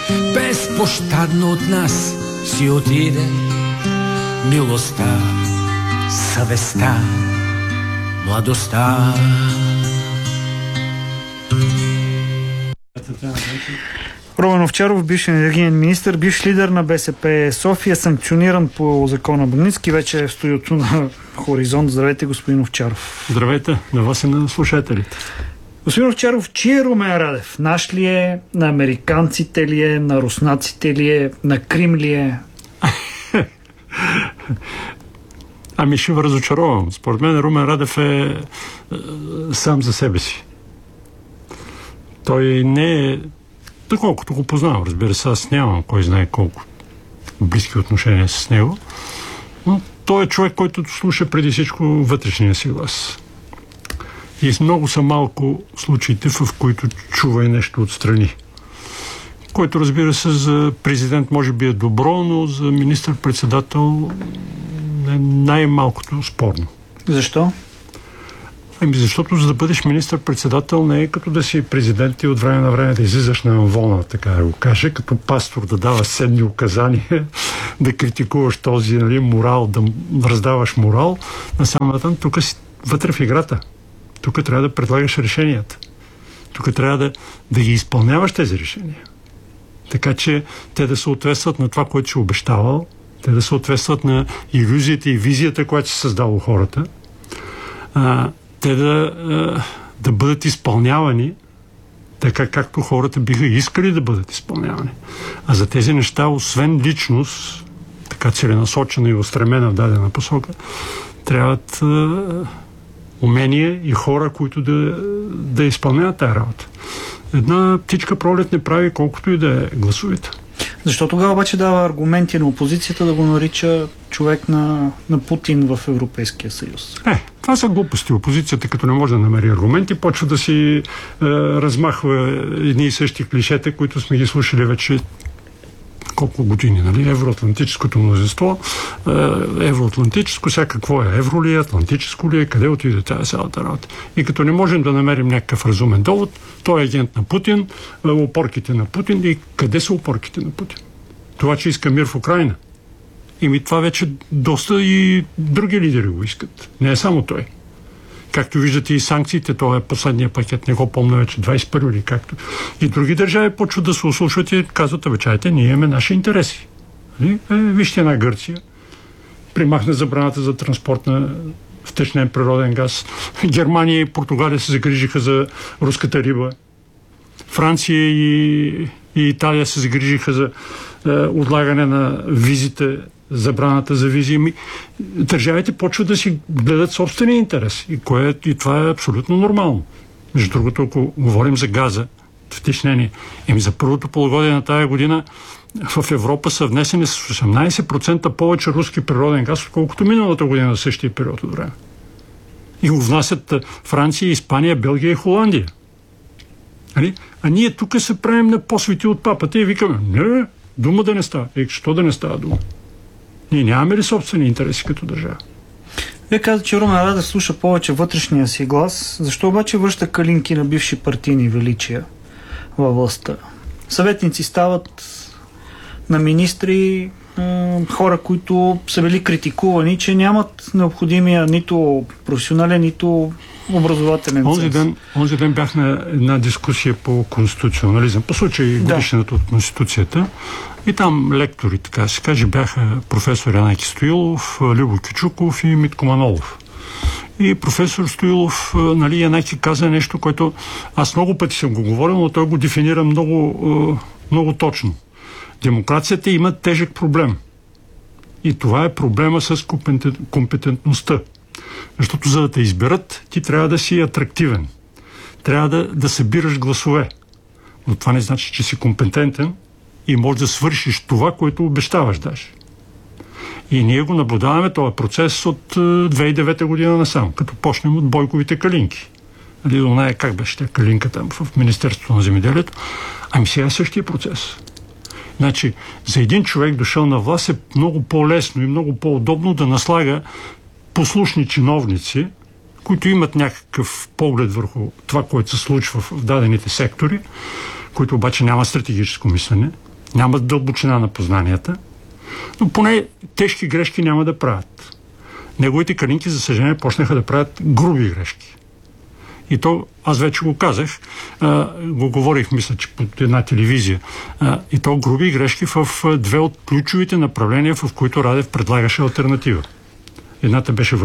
безпощадно от нас си отиде милостта, съвестта, младостта. Румен Овчаров, бивш енергиен министър, бивш лидер на БСП София, санкциониран по закона Магнитски, вече е в студиото на Хоризонт. Здравейте, господин Овчаров. Здравейте, на вас и на слушателите. Господин Овчаров, чий е Румен Радев? Наш ли е? На американците ли е? На руснаците ли е? На Крим ли е? Ами ще ви разочаровам. Според мен Румен Радев е сам за себе си. Той не е, доколкото го познавам, разбира се, аз нямам кой знае колко близки отношения с него, но той е човек, който слуша преди всичко вътрешния си глас. И много са малко случаите, в които чува и нещо отстрани. Който, разбира се, за президент може би е добро, но за министър-председател е най-малкото спорно. Защо? Ами защото за да бъдеш министър-председател не е като да си президент и от време на време да излизаш на амвона, така да го каже, като пастор да даваш седни указания, да критикуваш този морал, да раздаваш морал. Насам натам, тук си вътре в играта. Тук трябва да предлагаш решенията. Тук трябва да ги изпълняваш тези решения. Така че те да съответстват на това, което си обещавал, те да съответстват на илюзията и визията, която си създал у хората, те да бъдат изпълнявани така, както хората биха искали да бъдат изпълнявани. А за тези неща, освен личност, така целенасочена и устремена в дадена посока, трябват умения и хора, които да изпълняват тази работа. Една птичка пролет не прави колкото и да е гласовита. Защо тогава обаче дава аргументи на опозицията да го нарича човек на Путин в Европейския съюз? Това са глупости. Опозицията, като не може да намери аргументи, почва да си размахва едни и същи клишета, които сме ги слушали вече колко години, нали? Евроатлантическото мнозинство, евроатлантическо, сега какво е? Евро ли е, атлантическо ли е, къде отиде тази цялата работа? И като не можем да намерим някакъв разумен довод, той е агент на Путин, опорките на Путин. И къде са опорките на Путин? Това, че иска мир в Украйна. И това вече доста и други лидери го искат. Не е само той. Както виждате и санкциите, това е последния пакет, не го помня вече, 21 или както. И други държави почват да се услушват и казват, обичайте, ние имаме наши интереси. Вижте една Гърция, примахна забраната за транспорт на втечнен природен газ. Германия и Португалия се загрижиха за руската риба. Франция и Италия се загрижиха за отлагане на визите, забраната за визи. Държавите почват да си гледат собствения интерес. И това е абсолютно нормално. Между другото, ако говорим за газа, втечнение, за първото полугодие на тая година в Европа са внесени с 18% повече руски природен газ, отколкото миналата година на същия период от време. И го внасят Франция, Испания, Белгия и Холандия. А ние тук се правим на посвети от папата и викаме, не, дума да не става. Що да не става дума? Ние нямаме ли собствени интереси като държава? Вие казвате, че Румен Радев слуша повече вътрешния си глас. Защо обаче връща калинки на бивши партийни величия във властта? Съветници стават на министри, хора, които са били критикувани, че нямат необходимия нито професионален, нито образователен ценз. Онзи ден бях на една дискусия по конституционализъм, по случай годишната от Конституцията. И там лектори, така се каже, бяха професор Янаки Стоилов, Любо Кючуков и Митко Манолов. И професор Стоилов, Янаки каза нещо, което аз много пъти съм го говорил, но той го дефинира много точно. Демокрацията има тежък проблем. И това е проблема с компетентността. Защото за да те изберат, ти трябва да си атрактивен. Трябва да събираш гласове. Но това не значи, че си компетентен и можеш да свършиш това, което обещаваш даже. И ние го наблюдаваме този процес от 2009 година насам, като почнем от Бойковите калинки. Как беше тя калинка там в Министерството на земеделието? Сега е същия процес. Значи, за един човек дошъл на власт е много по-лесно и много по-удобно да наслага послушни чиновници, които имат някакъв поглед върху това, което се случва в дадените сектори, които обаче няма стратегическо мислене. нямат дълбочина на познанията, но поне тежки грешки няма да правят. Неговите калинки, за съжаление, почнаха да правят груби грешки. И то, аз вече го казах, го говорих, мисля, че по една телевизия, и то груби грешки в две от ключовите направления, в които Радев предлагаше алтернатива. Едната беше